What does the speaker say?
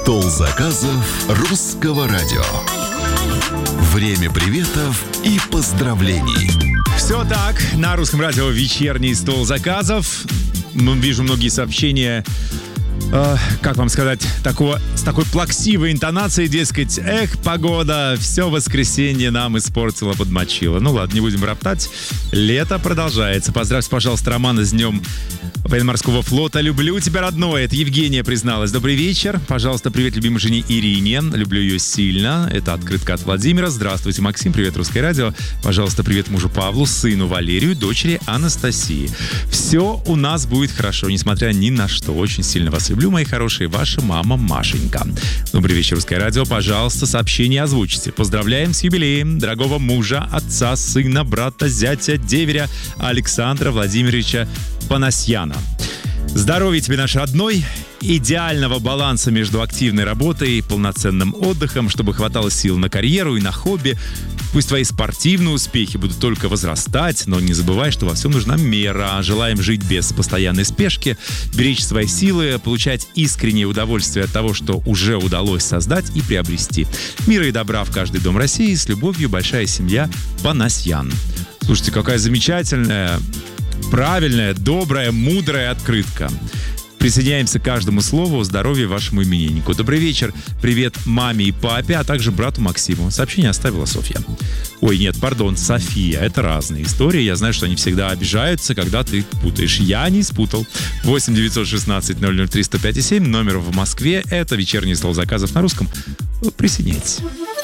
Стол заказов русского радио. Время приветов и поздравлений. Все так, на русском радио вечерний стол заказов. Вижу многие сообщения, как вам сказать, с такой плаксивой интонацией, дескать, погода, все воскресенье нам испортила, подмочила. Ну ладно, не будем роптать. Лето продолжается. Поздравьте, пожалуйста, Романа с днем военно-морского флота. Люблю тебя, родной. Это Евгения призналась. Добрый вечер. Пожалуйста, привет любимой жене Ирине. Люблю ее сильно. Это открытка от Владимира. Здравствуйте, Максим. Привет, Русское радио. Пожалуйста, привет мужу Павлу, сыну Валерию, дочери Анастасии. Все у нас будет хорошо, несмотря ни на что. Очень сильно вас люблю, мои хорошие. Ваша мама Машенька. Добрый вечер, Русское радио. Пожалуйста, сообщение озвучите. Поздравляем с юбилеем дорогого мужа, отца, сына, брата, зятя, деверя Александра Владимировича Панасьяна. Здоровья тебе, наш родной, идеального баланса между активной работой и полноценным отдыхом, чтобы хватало сил на карьеру и на хобби. Пусть твои спортивные успехи будут только возрастать, но не забывай, что во всем нужна мера. Желаем жить без постоянной спешки, беречь свои силы, получать искреннее удовольствие от того, что уже удалось создать и приобрести. Мира и добра в каждый дом России. С любовью, большая семья Панасьян. Слушайте, какая замечательная, правильная, добрая, мудрая открытка. Присоединяемся к каждому слову. Здоровья вашему имениннику. Добрый вечер. Привет маме и папе, а также брату Максиму. Сообщение оставила Софья. Ой, нет, пардон, София. Это разные истории. Я знаю, что они всегда обижаются, когда ты путаешь. Я не спутал. 8 916 003 105 7. Номер в Москве. Это вечерний стол заказов на русском. Присоединяйтесь.